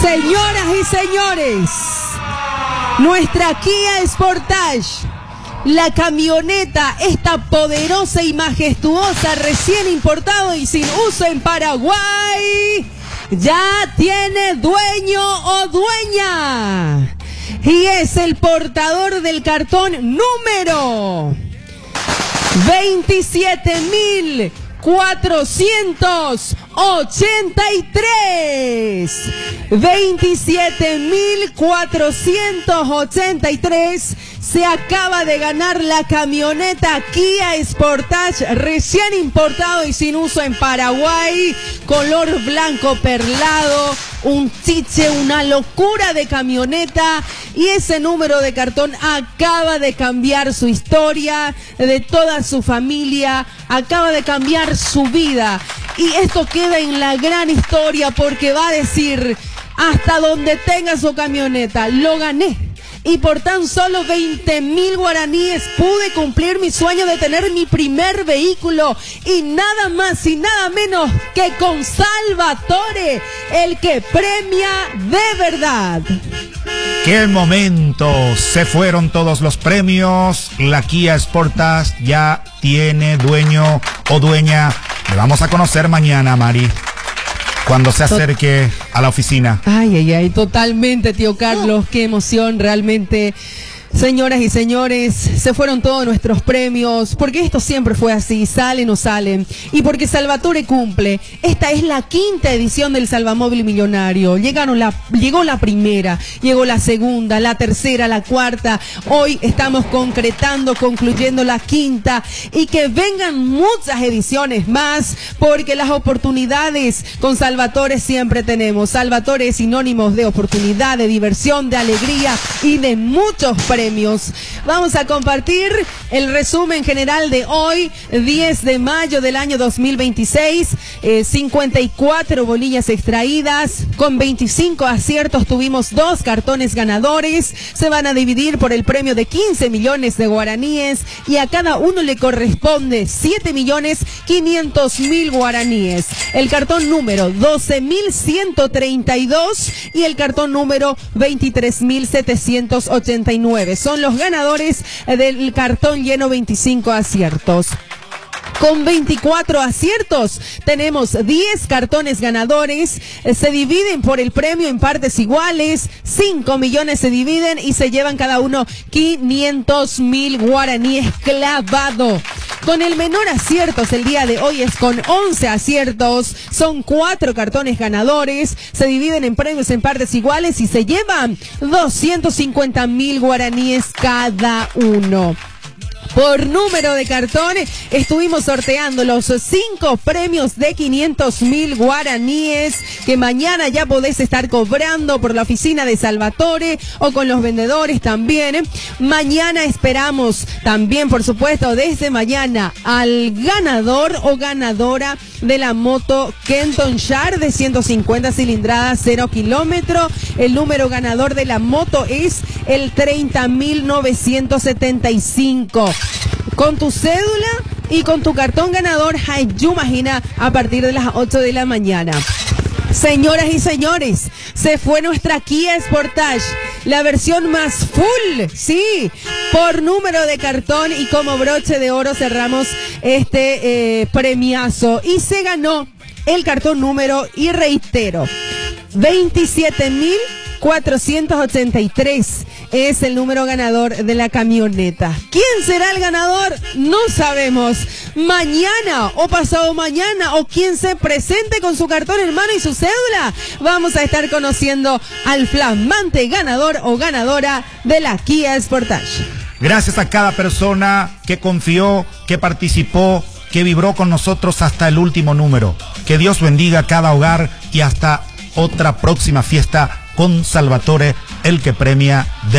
Señoras y señores, nuestra Kia Sportage, la camioneta, esta poderosa y majestuosa, recién importado y sin uso en Paraguay, ya tiene dueño o dueña. Y es el portador del cartón número 27.483. 27.483. Se acaba de ganar la camioneta Kia Sportage, recién importado y sin uso en Paraguay, color blanco perlado, un chiche, una locura de camioneta, y ese número de cartón acaba de cambiar su historia, de toda su familia, acaba de cambiar su vida, y esto queda en la gran historia porque va a decir: hasta donde tenga su camioneta, lo gané. Y por tan solo 20.000 guaraníes pude cumplir mi sueño de tener mi primer vehículo. Y nada más y nada menos que con Salvatore, el que premia de verdad. ¡Qué momento! Se fueron todos los premios. La Kia Sportage ya tiene dueño o dueña. Le vamos a conocer mañana, Mari, cuando se acerque a la oficina. Ay, totalmente, tío Carlos, qué emoción realmente. Señoras y señores, se fueron todos nuestros premios, porque esto siempre fue así, salen o salen, y porque Salvatore cumple. Esta es la 5ª edición del Salvamóvil Millonario. Llegó la primera, llegó la segunda, la tercera, la cuarta. Hoy estamos concluyendo la 5ª, y que vengan muchas ediciones más, porque las oportunidades con Salvatore siempre tenemos. Salvatore es sinónimo de oportunidad, de diversión, de alegría y de muchos premios. Vamos a compartir el resumen general de hoy, 10 de mayo del año 2026, 54 bolillas extraídas, con 25 aciertos tuvimos 2 cartones ganadores, se van a dividir por el premio de 15 millones de guaraníes, y a cada uno le corresponde 7.500.000 guaraníes. El cartón número 12.132 y el cartón número 23.789. Son los ganadores del cartón lleno, 25 aciertos. Con 24 aciertos tenemos 10 cartones ganadores, se dividen por el premio en partes iguales, 5 millones se dividen y se llevan cada uno 500.000 guaraníes clavado. Con el menor aciertos el día de hoy es con 11 aciertos, son 4 cartones ganadores, se dividen en premios en partes iguales y se llevan 250.000 guaraníes cada uno. Por número de cartones estuvimos sorteando los 5 premios de 500.000 guaraníes que mañana ya podés estar cobrando por la oficina de Salvatore o con los vendedores también. Mañana esperamos también, por supuesto, desde mañana al ganador o ganadora de la moto Kenton Shar de 150 cilindradas, 0 kilómetro. El número ganador de la moto es el 30.975. Con tu cédula y con tu cartón ganador, imagina, a partir de las 8 de la mañana. Señoras y señores, se fue nuestra Kia Sportage, la versión más full, sí, por número de cartón, y como broche de oro cerramos este premiazo, y se ganó el cartón número, y reitero, 27.483 es el número ganador de la camioneta. ¿Quién será el ganador? No sabemos. Mañana o pasado mañana, o quien se presente con su cartón en mano y su cédula, vamos a estar conociendo al flamante ganador o ganadora de la Kia Sportage. Gracias a cada persona que confió, que participó, que vibró con nosotros hasta el último número. Que Dios bendiga cada hogar, y hasta otra próxima fiesta con Salvatore, el que premia de